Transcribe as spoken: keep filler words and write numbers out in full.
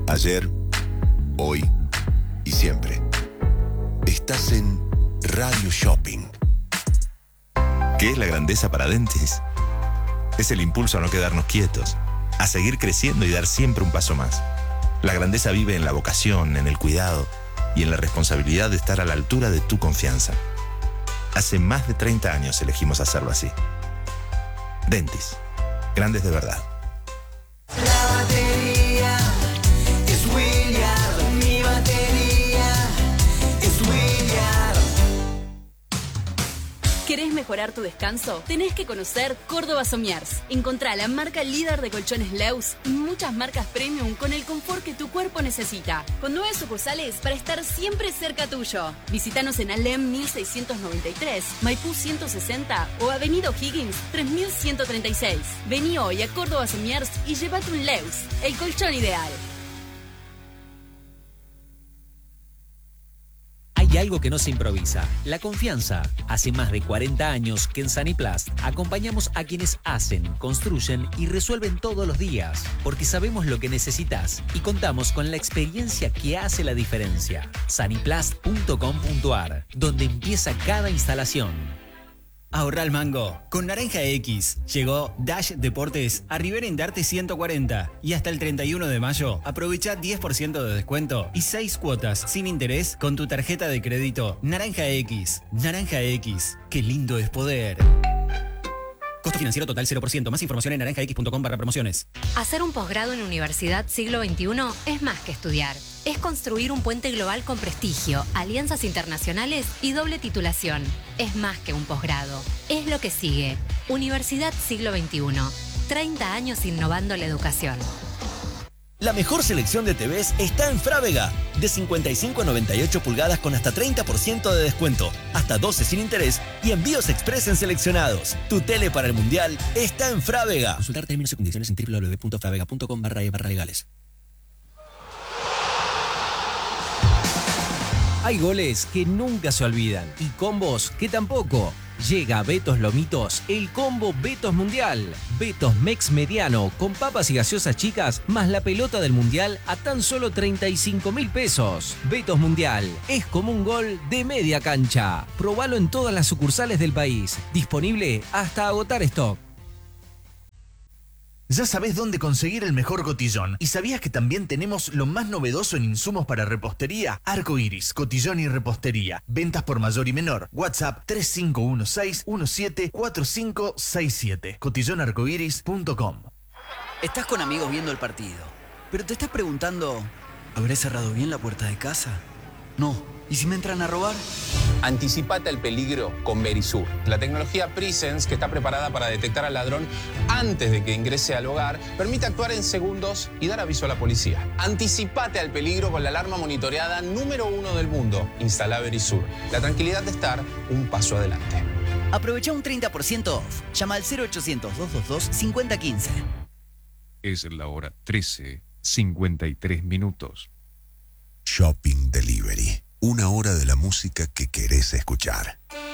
Ayer, hoy y siempre. Estás en Radio Shopping. ¿Qué es la grandeza para Dentis? Es el impulso a no quedarnos quietos, a seguir creciendo y dar siempre un paso más. La grandeza vive en la vocación, en el cuidado y en la responsabilidad de estar a la altura de tu confianza. Hace más de treinta años elegimos hacerlo así. Dentis. Grandes de verdad. La batería es Williard. Mi batería es Williard. ¿Querés mejorar tu descanso? Tenés que conocer Córdoba Somiers. Encontrá la marca líder de colchones Leus y muchas marcas premium con el confort que tu cuerpo necesita. Con nueve sucursales para estar siempre cerca tuyo. Visítanos en Alem mil seiscientos noventa y tres, Maipú ciento sesenta o Avenida O'Higgins tres mil ciento treinta y seis. Vení hoy a Córdoba Somiers y llévate un Leus, el colchón ideal. Hay algo que no se improvisa, la confianza. Hace más de cuarenta años que en Saniplast acompañamos a quienes hacen, construyen y resuelven todos los días, porque sabemos lo que necesitas y contamos con la experiencia que hace la diferencia. Saniplast punto com punto ar, donde empieza cada instalación. Ahorra el mango. Con Naranja X llegó Dash Deportes a Rivera Indarte ciento cuarenta y hasta el treinta y uno de mayo aprovecha diez por ciento de descuento y seis cuotas sin interés con tu tarjeta de crédito Naranja X. Naranja X. Qué lindo es poder. Costo financiero total cero por ciento. Más información en naranja x punto com barra promociones. Hacer un posgrado en Universidad Siglo veintiuno es más que estudiar. Es construir un puente global con prestigio, alianzas internacionales y doble titulación. Es más que un posgrado. Es lo que sigue. Universidad Siglo veintiuno. treinta años innovando la educación. La mejor selección de T Vs está en Frávega. De cincuenta y cinco a noventa y ocho pulgadas con hasta treinta por ciento de descuento, hasta doce sin interés y envíos express en seleccionados. Tu tele para el Mundial está en Frávega. Consultar términos y condiciones en doble u doble u doble u punto fravega punto com barra e barra legales. Hay goles que nunca se olvidan y combos que tampoco. Llega a Betos Lomitos el combo Betos Mundial. Betos Mex Mediano con papas y gaseosas chicas más la pelota del Mundial a tan solo treinta y cinco mil pesos. Betos Mundial es como un gol de media cancha. Probalo en todas las sucursales del país. Disponible hasta agotar stock. Ya sabés dónde conseguir el mejor cotillón. ¿Y sabías que también tenemos lo más novedoso en insumos para repostería? Arco Iris, cotillón y repostería. Ventas por mayor y menor. WhatsApp tres cinco uno seis uno siete cuatro cinco seis siete. cotillón arcoiris punto com. Estás con amigos viendo el partido, pero te estás preguntando, ¿habré cerrado bien la puerta de casa? No. ¿Y si me entran a robar? Anticipate al peligro con Verisur, la tecnología Presence que está preparada para detectar al ladrón antes de que ingrese al hogar, permite actuar en segundos y dar aviso a la policía. Anticipate al peligro con la alarma monitoreada número uno del mundo. Instala Verisur, la tranquilidad de estar un paso adelante. Aprovecha un treinta por ciento off. Llama al cero ochocientos, dos dos dos, cinco cero uno cinco. Es la hora trece, cincuenta y tres minutos. Shopping Delivery. Una hora de la música que querés escuchar.